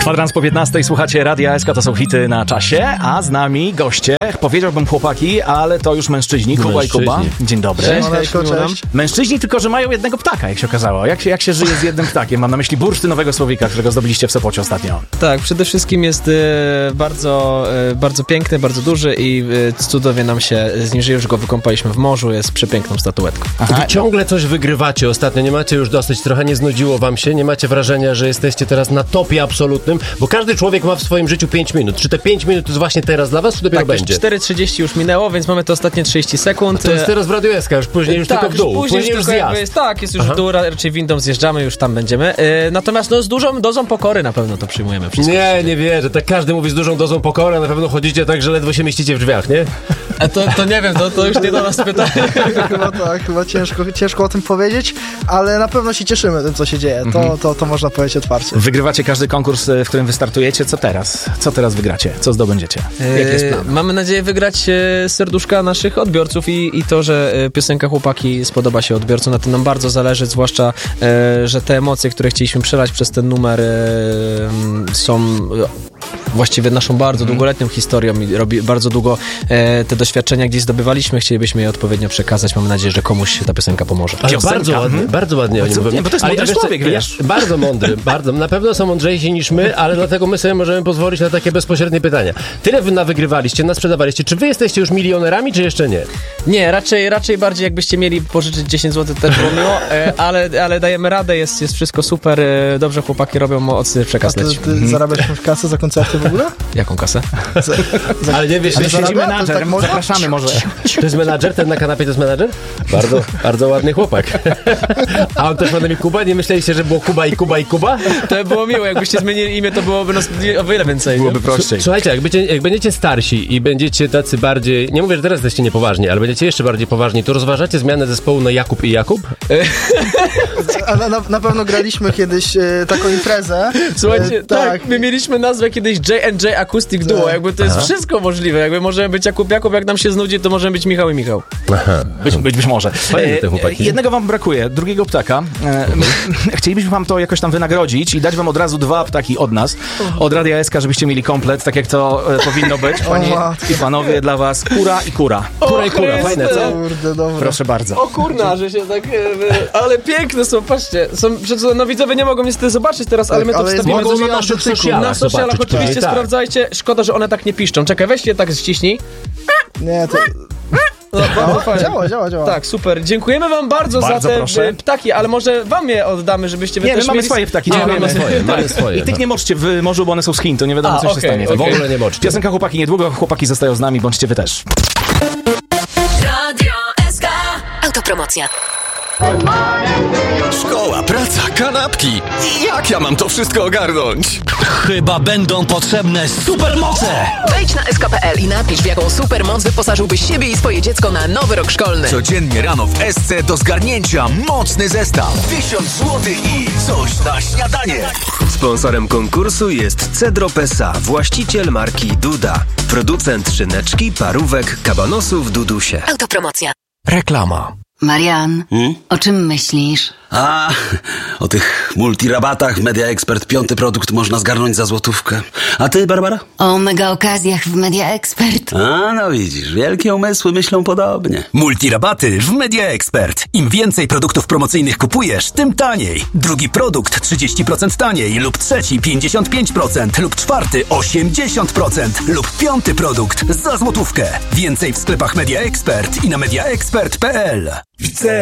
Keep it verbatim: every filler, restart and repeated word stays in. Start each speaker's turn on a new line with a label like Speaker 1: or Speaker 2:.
Speaker 1: Kwadrans po piętnastej, słuchacie Radia S K, to są hity na czasie, a z nami goście, powiedziałbym chłopaki, ale to już mężczyźni, Kuba i Kuba. Dzień dobry.
Speaker 2: Cześć, cześć, cześć.
Speaker 1: Mężczyźni, tylko że mają jednego ptaka, jak się okazało. Jak się, jak się żyje z jednym ptakiem? Mam na myśli bursztynowego słowika, którego zdobyliście w Sopocie ostatnio.
Speaker 2: Tak, przede wszystkim jest e, bardzo, e, bardzo piękny, bardzo duży i e, cudownie nam się z nim żyje, już go wykąpaliśmy w morzu, jest przepiękną statuetką.
Speaker 3: Aha, Wy ciągle coś wygrywacie ostatnio, nie macie już dosyć, trochę nie znudziło wam się, nie macie wrażenia, że jesteście teraz na topie absolutnym, bo każdy człowiek ma w swoim życiu pięć minut. Czy te pięć minut to jest właśnie teraz dla was, czy dopiero
Speaker 2: tak,
Speaker 3: będzie?
Speaker 2: cztery trzydzieści już minęło, więc mamy te ostatnie trzydzieści sekund.
Speaker 3: A to jest teraz w Radiu S K, już później już
Speaker 2: tak,
Speaker 3: tylko w dół,
Speaker 2: później,
Speaker 3: później już
Speaker 2: tylko
Speaker 3: zjazd.
Speaker 2: Jest, tak, jest już
Speaker 3: Aha.
Speaker 2: w dół, raczej windą zjeżdżamy, już tam będziemy. E, natomiast no, z dużą dozą pokory na pewno to przyjmujemy wszystko.
Speaker 3: Nie, nie wierzę, tak każdy mówi z dużą dozą pokory, a na pewno chodzicie tak, że ledwo się mieścicie w drzwiach, nie?
Speaker 2: A to, to nie wiem, to, to już nie do nas pytanie.
Speaker 4: Chyba tak, chyba ciężko, ciężko o tym powiedzieć, ale na pewno się cieszymy tym, co się dzieje. To,
Speaker 1: Mhm.
Speaker 4: to, to można powiedzieć otwarcie.
Speaker 1: Wygrywacie każdy konkurs, w którym wystartujecie. Co teraz? Co teraz wygracie? Co zdobędziecie? Jaki jest plan?
Speaker 2: E, mamy nadzieję wygrać e, serduszka naszych odbiorców i, i to, że e, piosenka Chłopaki spodoba się odbiorcom. Na tym nam bardzo zależy, zwłaszcza, e, że te emocje, które chcieliśmy przelać przez ten numer e, są e, właściwie naszą bardzo długoletnią historią i robi, bardzo długo e, te doświadczenia gdzieś zdobywaliśmy, chcielibyśmy je odpowiednio przekazać. Mamy nadzieję, że komuś ta piosenka pomoże.
Speaker 3: Ale
Speaker 1: Piosenka,
Speaker 3: bardzo ładnie,
Speaker 1: mhm.
Speaker 3: bardzo ładnie o nim
Speaker 1: Bardzo-
Speaker 3: mówię.
Speaker 1: nie, bo to jest
Speaker 3: Ale
Speaker 1: mądry
Speaker 3: wiesz co,
Speaker 1: człowiek, wiesz.
Speaker 3: ja- Bardzo mądry, bardzo. Na pewno są mądrzejsi niż my, ale dlatego my sobie możemy pozwolić na takie bezpośrednie pytania. Tyle wy nawygrywaliście, nasprzedawaliście. Czy wy jesteście już milionerami, czy jeszcze nie?
Speaker 2: Nie, raczej, raczej bardziej jakbyście mieli pożyczyć dziesięć złotych, też było miło, e, ale, ale dajemy radę, jest, jest wszystko super, e, dobrze chłopaki robią, mocny
Speaker 4: A
Speaker 2: przekaz
Speaker 4: ty,
Speaker 2: leci.
Speaker 4: ty zarabiasz jakąś kasę za koncerty w ogóle?
Speaker 2: Jaką kasę?
Speaker 4: Za, za,
Speaker 3: Ale nie wiesz,
Speaker 4: ale
Speaker 3: że
Speaker 4: zarabia?
Speaker 1: Siedzi
Speaker 4: To
Speaker 1: menadżer,
Speaker 4: tak można?
Speaker 1: zapraszamy może.
Speaker 3: to jest menadżer, ten na kanapie to jest menadżer? Bardzo, bardzo ładny chłopak. A on też ma na imię Kuba? Nie myśleliście, że było Kuba i Kuba i Kuba?
Speaker 2: To było miło, jakbyście zmienili imię, to byłoby nas o wiele więcej.
Speaker 1: Byłoby
Speaker 2: nie?
Speaker 1: prościej.
Speaker 3: Słuchajcie, jak, będziecie, jak będziecie starsi i będziecie tacy bardziej, nie mówię, że teraz jesteście niepoważni, ale będziecie jeszcze bardziej poważni, to rozważacie zmianę zespołu na Jakub i Jakub?
Speaker 4: A na, na, na pewno graliśmy kiedyś e, taką imprezę.
Speaker 2: Słuchajcie,
Speaker 4: E,
Speaker 2: tak, my mieliśmy nazwę kiedyś J and J Acoustic Duo,
Speaker 4: Tak.
Speaker 2: jakby to jest wszystko możliwe, jakby możemy być Jakub Jakub, jak nam się znudzi, to możemy być Michał i Michał.
Speaker 1: Być, być, być może.
Speaker 3: Fajne te chłopaki.
Speaker 1: jednego wam brakuje, drugiego ptaka. E, my, chcielibyśmy wam to jakoś tam wynagrodzić i dać wam od razu dwa ptaki od nas, od Radia S K, żebyście mieli komplet, tak jak to e, powinno być. Panie
Speaker 4: matko.
Speaker 1: i panowie, dla was kura i kura.
Speaker 3: Kura i kura, fajne, co?
Speaker 4: Kurde, dobra.
Speaker 1: Proszę bardzo.
Speaker 2: O kurna, że się tak... E, ale piękne są, patrzcie. Są, przecież, no widzowie nie mogą niestety zobaczyć teraz, ale
Speaker 4: Tak,
Speaker 2: my to
Speaker 4: ale jest
Speaker 2: wstawimy
Speaker 4: mogą
Speaker 2: do-
Speaker 4: na naszych
Speaker 3: socialach
Speaker 2: na socialach
Speaker 3: zobaczyć,
Speaker 2: oczywiście,
Speaker 3: tak.
Speaker 2: sprawdzajcie. Szkoda, że one tak nie piszczą. Czekaj, weź je tak ściśnij.
Speaker 4: Nie, to...
Speaker 2: No, bardzo
Speaker 4: O,
Speaker 2: fajnie.
Speaker 4: działa, działa, działa.
Speaker 2: Tak, super. Dziękujemy wam bardzo,
Speaker 1: Bardzo
Speaker 2: za te
Speaker 1: proszę.
Speaker 2: e, ptaki, ale może wam je oddamy, żebyście wy
Speaker 1: Nie, my
Speaker 2: też
Speaker 1: mamy
Speaker 2: mieli...
Speaker 1: swoje ptaki.
Speaker 2: A,
Speaker 1: dziękujemy.
Speaker 3: mamy swoje, mamy swoje.
Speaker 1: I tych nie moczcie w morzu, bo one są z Chin, to nie wiadomo,
Speaker 2: A,
Speaker 1: co się
Speaker 2: okej,
Speaker 1: stanie.
Speaker 2: okej.
Speaker 3: W ogóle nie moczcie.
Speaker 1: Piosenka Chłopaki niedługo, chłopaki zostają z nami, bądźcie wy też.
Speaker 5: Radio S K. Autopromocja.
Speaker 6: Szkoła, praca, kanapki. Jak ja mam to wszystko ogarnąć?
Speaker 7: Chyba będą potrzebne supermoce!
Speaker 5: Wejdź na s k kropka p l i napisz, w jaką supermoc wyposażyłbyś siebie i swoje dziecko na nowy rok szkolny.
Speaker 6: Codziennie rano w S C do zgarnięcia mocny zestaw. Tysiąc złotych i coś na śniadanie.
Speaker 8: Sponsorem konkursu jest Cedro Pesa, właściciel marki Duda. Producent szyneczki, parówek, kabanosów Dudusie.
Speaker 5: Autopromocja.
Speaker 7: Reklama.
Speaker 9: Marian, o czym myślisz?
Speaker 10: A, o tych multirabatach Media Expert piąty produkt można zgarnąć za złotówkę. A ty, Barbara?
Speaker 9: O mega okazjach w Media Expert.
Speaker 10: A, no widzisz, wielkie umysły myślą podobnie.
Speaker 6: Multirabaty w Media Expert. Im więcej produktów promocyjnych kupujesz, tym taniej. Drugi produkt trzydzieści procent taniej lub trzeci pięćdziesiąt pięć procent lub czwarty osiemdziesiąt procent lub piąty produkt za złotówkę. Więcej w sklepach Media Expert i na media expert kropka p l. Chcę